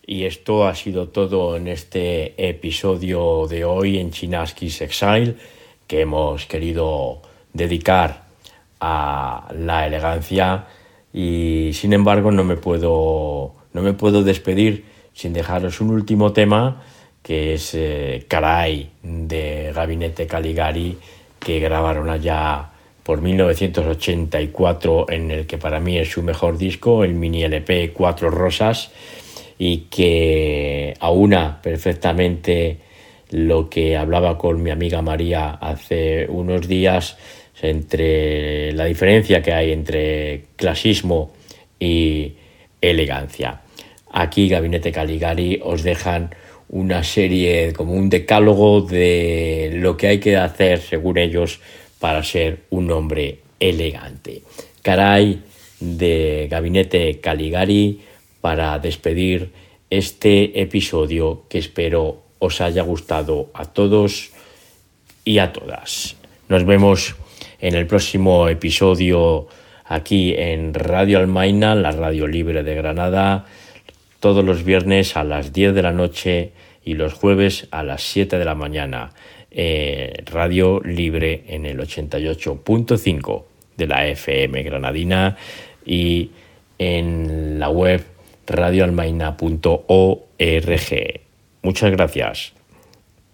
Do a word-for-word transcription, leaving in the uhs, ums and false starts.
Y esto ha sido todo en este episodio de hoy en Chinaski's Exile, que hemos querido dedicar a la elegancia. Y sin embargo no me puedo, no me puedo despedir sin dejaros un último tema, que es eh, Caray, de Gabinete Caligari, que grabaron allá por mil novecientos ochenta y cuatro, en el que para mí es su mejor disco, el mini L P Cuatro Rosas, y que aúna perfectamente lo que hablaba con mi amiga María hace unos días, entre la diferencia que hay entre clasismo y elegancia. Aquí Gabinete Caligari os dejan una serie, como un decálogo de lo que hay que hacer, según ellos, para ser un hombre elegante. Caray, de Gabinete Caligari, para despedir este episodio, que espero os haya gustado a todos y a todas. Nos vemos en el próximo episodio aquí en Radio Almaina, la radio libre de Granada, todos los viernes a las diez de la noche y los jueves a las siete de la mañana. Eh, radio libre en el ochenta y ocho punto cinco de la F M granadina y en la web radio almaina punto org. Muchas gracias.